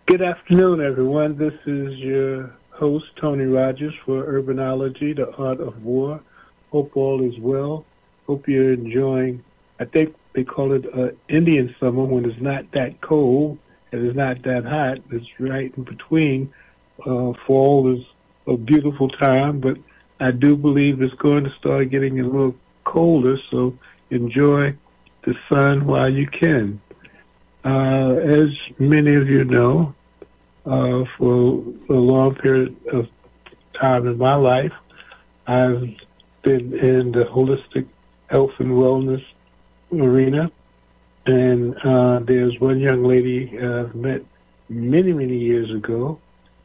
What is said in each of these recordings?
Good afternoon, everyone. This is your host, Tony Rogers, for Urbanology, the Art of War. Hope all is well. Hope you're enjoying, I think they call it Indian summer when it's not that cold and it's not that hot. It's right in between. Fall is a beautiful time, but I do believe it's going to start getting a little colder, so enjoy the sun while you can. As many of you know, for a long period of time in my life, I've been in the holistic health and wellness arena. And there's one young lady I've met many, many years ago,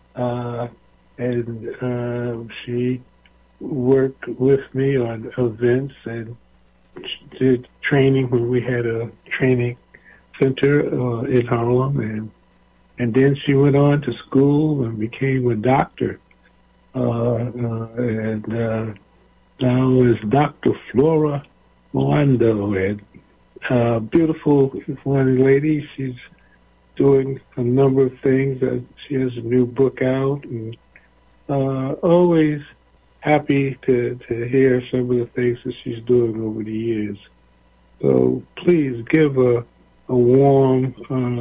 and she worked with me on events and did training when we had a training center in Harlem, and then she went on to school and became a doctor, and now is Dr. Flora Moando, and beautiful one lady. She's doing a number of things. She has a new book out, and always happy to hear some of the things that she's doing over the years. So please give a warm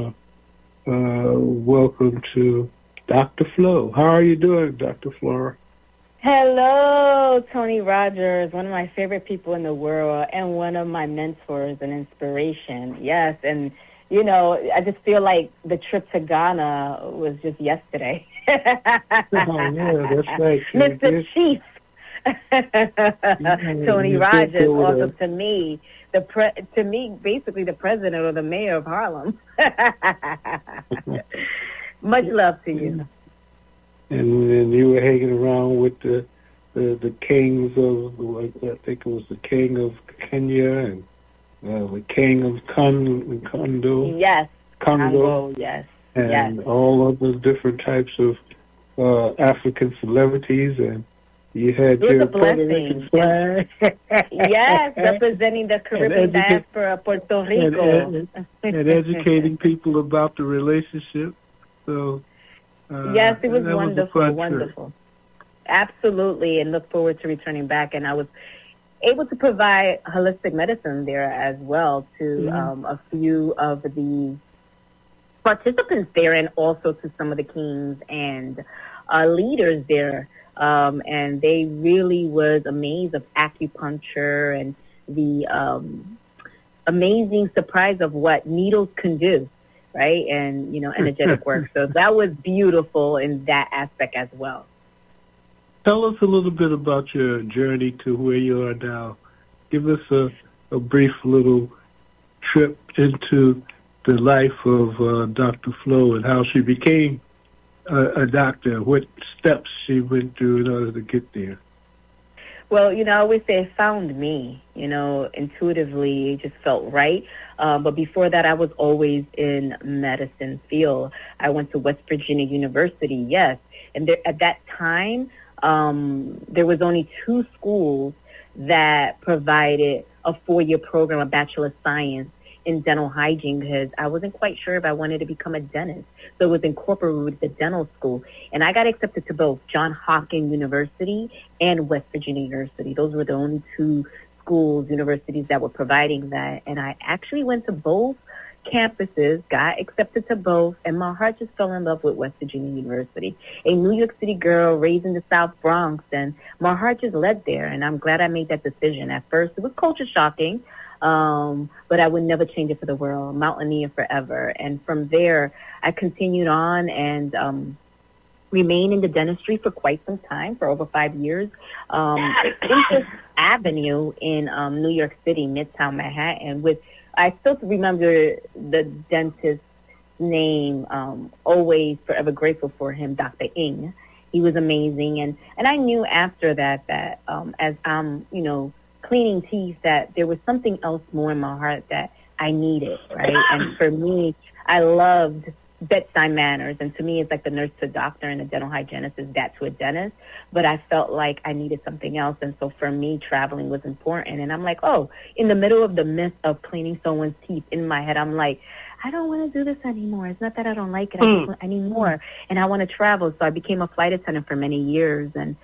welcome to Dr. Flo. How are you doing, Dr. Flora? Hello, Tony Rogers, one of my favorite people in the world and one of my mentors and inspiration. Yes, and, you know, I just feel like the trip to Ghana was just yesterday. Oh, yeah, that's right. Mr. Chief. Tony Rogers, also to me, basically the president or the mayor of Harlem. Much love to you. And you were hanging around with the kings of, I think it was the king of Kenya and the king of Congo. Yes, Congo, yes. And yes. all of the different types of African celebrities, and you had your Puerto Rican flag. Yes, representing the Caribbean diaspora of Puerto Rico. And educating people about the relationship. So yes, it was wonderful, wonderful. Absolutely, and look forward to returning back. And I was able to provide holistic medicine there as well to a few of the participants there, and also to some of the kings and leaders there. And they really was amazed of acupuncture and the amazing surprise of what needles can do, right? And, you know, energetic work. So that was beautiful in that aspect as well. Tell us a little bit about your journey to where you are now. Give us a brief little trip into the life of Dr. Flo and how she became a doctor, what steps she went through in order to get there. Well, you know, I always say it found me, you know, intuitively. It just felt right. But before that, I was always in medicine field. I went to West Virginia University, yes. And there, at that time, there was only 2 schools that provided a 4-year program, a Bachelor of Science in dental hygiene, because I wasn't quite sure if I wanted to become a dentist. So it was incorporated with the dental school. And I got accepted to both Johns Hopkins University and West Virginia University. Those were the only 2 schools, universities that were providing that. And I actually went to both campuses, got accepted to both, and my heart just fell in love with West Virginia University. A New York City girl raised in the South Bronx, and my heart just led there. And I'm glad I made that decision. At first, it was culture shocking. But I would never change it for the world. Mountaineer forever. And from there, I continued on and remained in the dentistry for quite some time, for over 5 years. Princess Avenue in New York City, Midtown Manhattan. I still remember the dentist's name. Always forever grateful for him, Dr. Ng. He was amazing, and I knew after that as I'm cleaning teeth, that there was something else more in my heart that I needed, right? And for me, I loved bedside manners, and to me, it's like the nurse to doctor and the dental hygienist is that to a dentist. But I felt like I needed something else, and so for me, traveling was important. And I'm like, in the middle of the midst of cleaning someone's teeth, in my head, I'm like, I don't want to do this anymore. It's not that I don't like it. I need more, and I want to travel. So I became a flight attendant for many years, and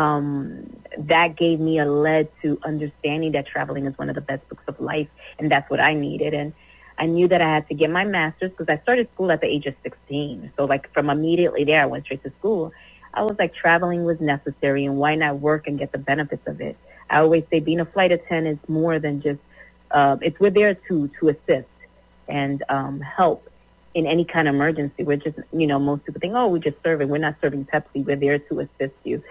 that gave me a lead to understanding that traveling is one of the best books of life, and that's what I needed. And I knew that I had to get my master's because I started school at the age of 16. So like from immediately there, I went straight to school. I was like, traveling was necessary, and why not work and get the benefits of it? I always say being a flight attendant is more than just, we're there to assist and help in any kind of emergency. We're just, most people think, oh, we're just serving. We're not serving Pepsi. We're there to assist you.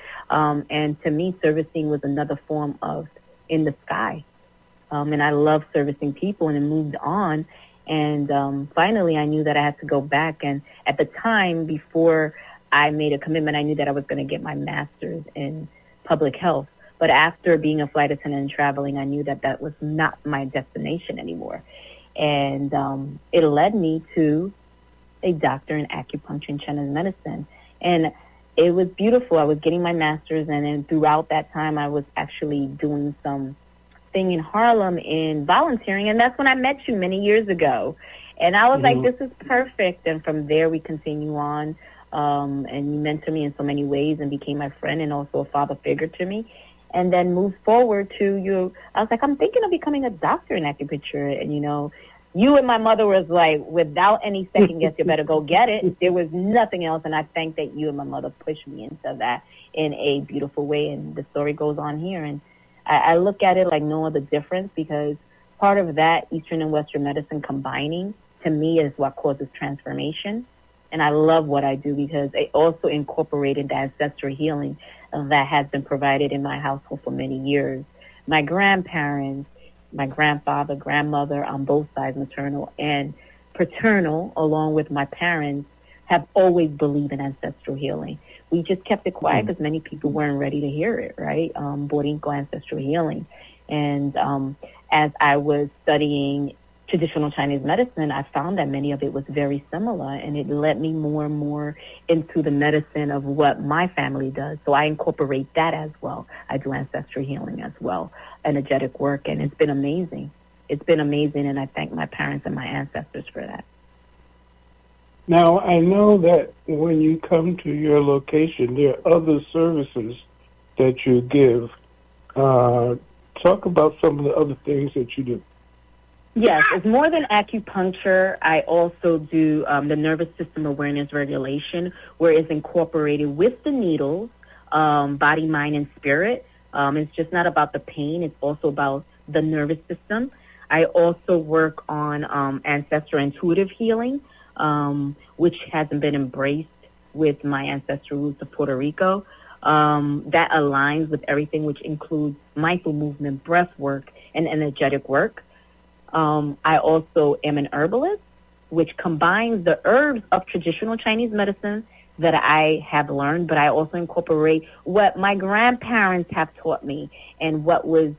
And to me, servicing was another form of in the sky. And I love servicing people, and it moved on. And finally, I knew that I had to go back. And at the time, before I made a commitment, I knew that I was going to get my master's in public health. But after being a flight attendant and traveling, I knew that that was not my destination anymore. And it led me to a doctor in acupuncture and Chinese medicine. And it was beautiful. I was getting my master's, and then throughout that time, I was actually doing some thing in Harlem in volunteering, and that's when I met you many years ago. And I was like, this is perfect. And from there, we continue on, and you mentored me in so many ways and became my friend and also a father figure to me. And then moved forward to you. I was like, I'm thinking of becoming a doctor in acupuncture. And, you and my mother was like, without any second guess, you better go get it. There was nothing else. And I think that you and my mother pushed me into that in a beautiful way. And the story goes on here. And I look at it like no other difference, because part of that Eastern and Western medicine combining, to me, is what causes transformation. And I love what I do because it also incorporated the ancestral healing that has been provided in my household for many years. My grandparents, my grandfather, grandmother on both sides, maternal and paternal, along with my parents, have always believed in ancestral healing. We just kept it quiet because many people weren't ready to hear it, right? Borinquen ancestral healing. And as I was studying traditional Chinese medicine, I found that many of it was very similar, and it led me more and more into the medicine of what my family does. So I incorporate that as well. I do ancestral healing as well, energetic work, and it's been amazing. It's been amazing, and I thank my parents and my ancestors for that. Now, I know that when you come to your location, there are other services that you give. Talk about some of the other things that you do. Yes, it's more than acupuncture. I also do the nervous system awareness regulation, where it's incorporated with the needles, body, mind, and spirit. It's just not about the pain. It's also about the nervous system. I also work on ancestral intuitive healing, which hasn't been embraced with my ancestral roots of Puerto Rico. That aligns with everything, which includes mindful movement, breath work, and energetic work. I also am an herbalist, which combines the herbs of traditional Chinese medicine that I have learned, but I also incorporate what my grandparents have taught me and what was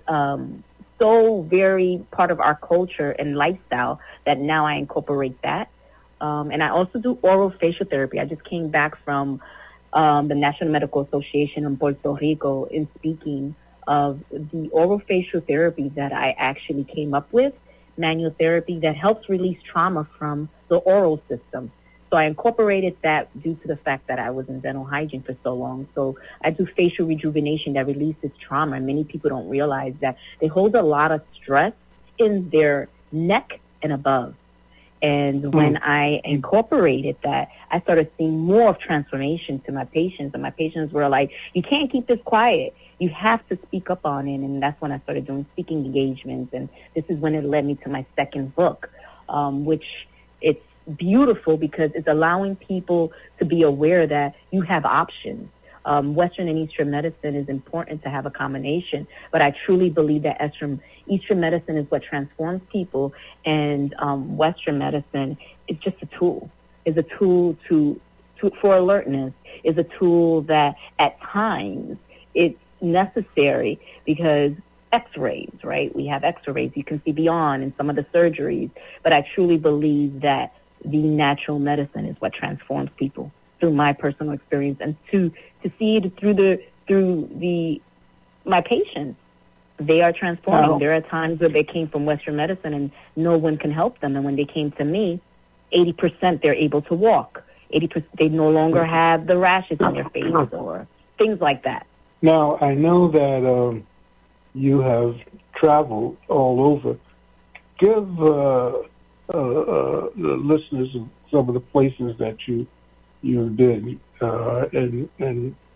so very part of our culture and lifestyle that now I incorporate that. And I also do oral facial therapy. I just came back from the National Medical Association in Puerto Rico in speaking of the oral facial therapy that I actually came up with, manual therapy that helps release trauma from the oral system. So I incorporated that due to the fact that I was in dental hygiene for so long. So I do facial rejuvenation that releases trauma. And many people don't realize that they hold a lot of stress in their neck and above. And when I incorporated that, I started seeing more of transformation to my patients. And my patients were like, you can't keep this quiet. You have to speak up on it. And that's when I started doing speaking engagements. And this is when it led me to my second book, which it's beautiful because it's allowing people to be aware that you have options. Western and Eastern medicine is important to have a combination, but I truly believe that Eastern medicine is what transforms people, and Western medicine is just a tool. Is a tool for alertness. Is a tool that at times it's necessary because X-rays, right? We have X-rays. You can see beyond in some of the surgeries, but I truly believe that the natural medicine is what transforms people through my personal experience and to see it through my patients. They are transforming. Wow. There are times where they came from Western medicine and no one can help them. And when they came to me, 80% they're able to walk. 80% they no longer have the rashes on their face or things like that. Now, I know that you have traveled all over. Give the listeners some of the places that you've been, and